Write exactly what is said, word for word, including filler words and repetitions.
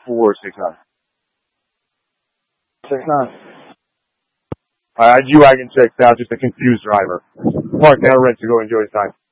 four six nine. Six nine. I had G-Wagon six now, just a confused driver. Park now, ready to go enjoy his time.